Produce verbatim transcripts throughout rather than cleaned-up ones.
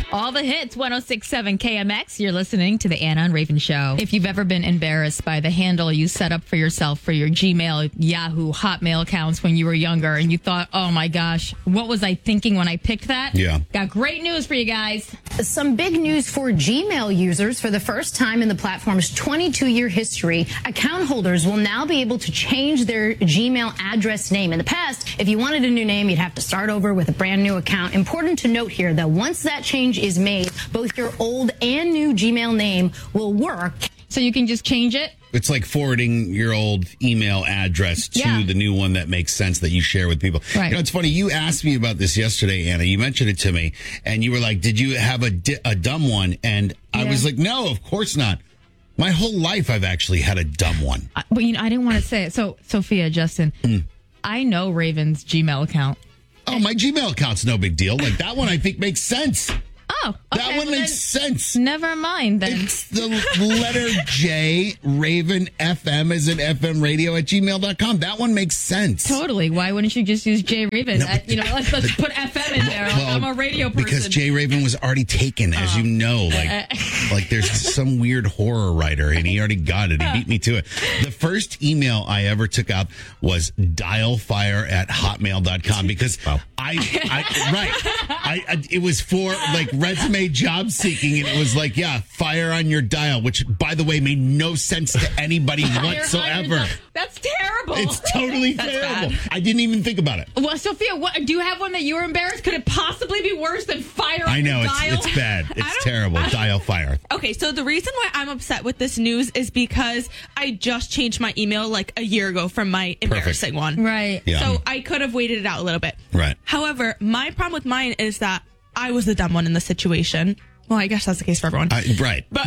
All the hits, one oh six point seven K M X. You're listening to the Anna and Raven Show. If you've ever been embarrassed by the handle you set up for yourself for your Gmail, Yahoo, Hotmail accounts when you were younger, and you thought, oh my gosh, what was I thinking when I picked that? Yeah. Got great news for you guys. Some big news for Gmail users. For the first time in the platform's twenty-two year history, account holders will now be able to change their Gmail address name. In the past, if you wanted a new name, you'd have to start over with a brand new account. Important to note here that once that change is made, both your old and new Gmail name will work. So you can just change it? It's like forwarding your old email address to Yeah. the new one that makes sense that you share with people. Right. You know, it's funny. You asked me about this yesterday, Anna. You mentioned it to me, and you were like, did you have a, di- a dumb one? And I Yeah. was like, no, of course not. My whole life, I've actually had a dumb one. I, but you know, I didn't want to say it. So, Sophia, Justin, Mm. I know Raven's Gmail account. Oh, my Gmail account's no big deal. Like, that one I think makes sense. Oh, That okay, one well makes then, sense. Never mind then. It's the letter J, Raven F M as in F M radio at gmail dot com. That one makes sense. Totally. Why wouldn't you just use J Raven? Uh, you know, let's, let's put F M in there. Well, I'm a radio person. Because J Raven was already taken, as you know. Like, like there's some weird horror writer, and he already got it. He beat me to it. The first email I ever took out was dialfire at hotmail dot com because I, I, right, I, I, it was for like resume job seeking, and it was like, yeah, fire on your dial, which, by the way, made no sense to anybody whatsoever. That's terrible. It's totally That's terrible. bad. I didn't even think about it. Well, Sophia, what, do you have one that you were embarrassed? Could it possibly be worse than fire on I know your it's dial? it's bad. I It's don't- terrible. I don't- Dial fire. Okay, so the reason why I'm upset with this news is because I just changed my email like a year ago from my embarrassing one. Right. Yeah. So I could have waited it out a little bit. Right. However, my problem with mine is that I was the dumb one in the situation. Well, I guess that's the case for everyone. I, right. But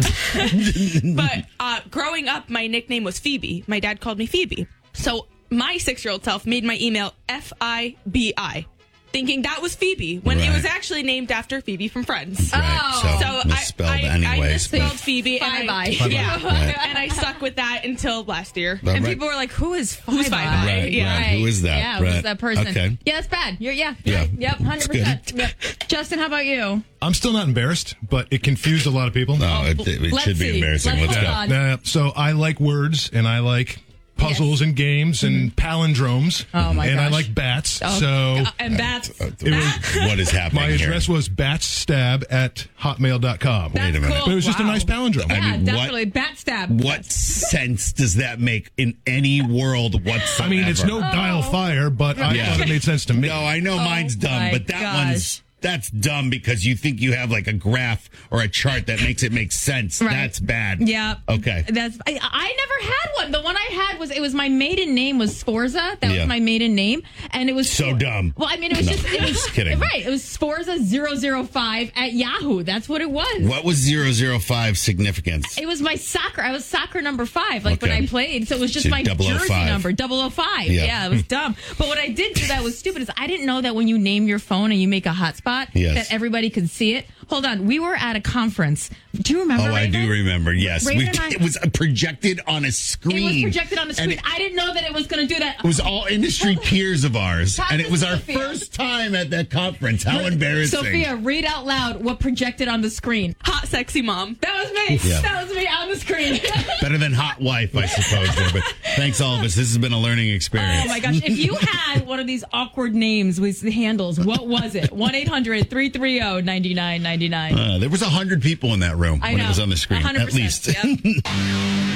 but uh, growing up, my nickname was Phoebe. My dad called me Phoebe. So my six-year-old self made my email F I B I, thinking that was Phoebe, when Right. it was actually named after Phoebe from Friends. Right. Oh. So, So misspelled I, I, I anyways. misspelled but- Phoebe. And I, Bye-bye. yeah, Right. and I stuck with that until last year. but And right. people were like, who is Who's Five Five Eye? Eye? Right, Yeah. right. Who is that? Yeah, Right. who's that person? Okay. Yeah, it's bad. You're, yeah. Yeah. Right. Yep, one hundred percent. It's good. Yep. Justin, how about you? I'm still not embarrassed, but it confused a lot of people. No, it, it Let's should be see. embarrassing. Let's Let's hold go. on. Uh, so I like words, and I like puzzles and games and palindromes. Oh, my And I gosh. like bats. Oh, so Uh, and that's it was, What is happening my here? address was batstab at hotmail dot com. Wait a minute. cool. But it was just a Wow. nice palindrome. Yeah, mean, what- definitely. Bat stab. What sense does that make in any world whatsoever? I mean, it's no dial fire, but I Yeah. thought it made sense to me. No, I know mine's dumb, Oh my but that gosh. one's that's dumb because you think you have like a graph or a chart that makes it make sense. Right. That's bad. Yeah. Okay. That's I, I never had one. The one I had was it was my maiden name was Sforza. That Yeah. was my maiden name, and it was So Sfor- dumb. Well, I mean, it was No, just it was just kidding. Right. It was Sforza zero zero five at Yahoo. That's what it was. What was zero zero five significance? It was my soccer. I was soccer number five, like when Okay. I played. So it was just So my double oh jersey five. number, double oh five. Yeah. Yeah. It was dumb. But what I did do that was stupid is I didn't know that when you name your phone and you make a hotspot, Yes. that everybody could see it. Hold on. We were at a conference. Do you remember? Oh, I do Raven? remember. Yes, Raven we, and I- it was projected on a screen. It was projected on the And screen. It, I didn't know that it was going to do that. it was all industry peers of ours, Talk and to it was our Sophia. first time at that conference. How embarrassing! Sophia, read out loud what projected on the screen. hot, sexy mom. That was me. Yeah. That was me on the screen. Better than hot wife, I suppose. There, but thanks, all of us. This has been a learning experience. Oh my gosh. If you had one of these awkward names with the handles, what was it? one eight hundred three three zero nine nine nine nine. Uh, there was a hundred people in that room I when know. it was on the screen, one hundred at percent. least. Yep.